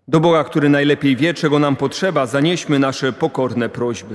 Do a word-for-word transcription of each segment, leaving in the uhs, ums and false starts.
Do Boga, który najlepiej wie, czego nam potrzeba, zanieśmy nasze pokorne prośby.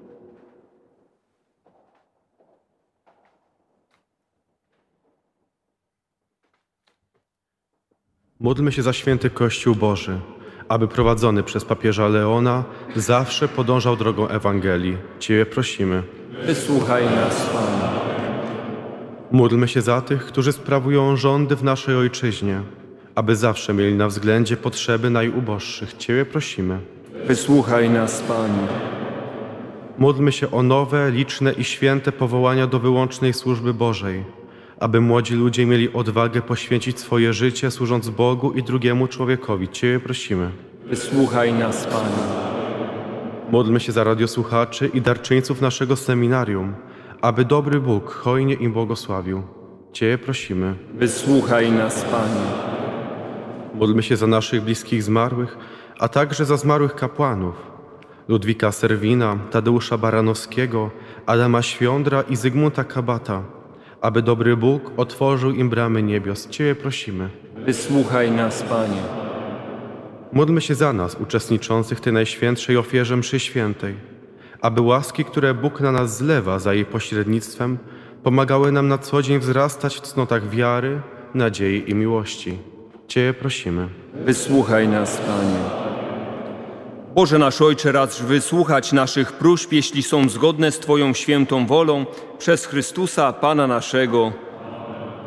Módlmy się za święty Kościół Boży, aby prowadzony przez papieża Leona zawsze podążał drogą Ewangelii. Ciebie prosimy. Wysłuchaj nas, Panie. Módlmy się za tych, którzy sprawują rządy w naszej Ojczyźnie, aby zawsze mieli na względzie potrzeby najuboższych. Ciebie prosimy. Wysłuchaj nas, Panie. Módlmy się o nowe, liczne i święte powołania do wyłącznej służby Bożej, aby młodzi ludzie mieli odwagę poświęcić swoje życie, służąc Bogu i drugiemu człowiekowi. Ciebie prosimy. Wysłuchaj nas, Panie. Módlmy się za radiosłuchaczy i darczyńców naszego seminarium, aby dobry Bóg hojnie im błogosławił. Ciebie prosimy. Wysłuchaj nas, Panie. Módlmy się za naszych bliskich zmarłych, a także za zmarłych kapłanów, Ludwika Serwina, Tadeusza Baranowskiego, Adama Świądra i Zygmunta Kabata, aby dobry Bóg otworzył im bramy niebios. Ciebie prosimy. Wysłuchaj nas, Panie. Módlmy się za nas, uczestniczących w tej najświętszej ofierze mszy świętej, aby łaski, które Bóg na nas zlewa za jej pośrednictwem, pomagały nam na co dzień wzrastać w cnotach wiary, nadziei i miłości. Ciebie prosimy. Wysłuchaj nas, Panie. Boże nasz Ojcze, racz wysłuchać naszych próśb, jeśli są zgodne z Twoją świętą wolą, przez Chrystusa, Pana naszego.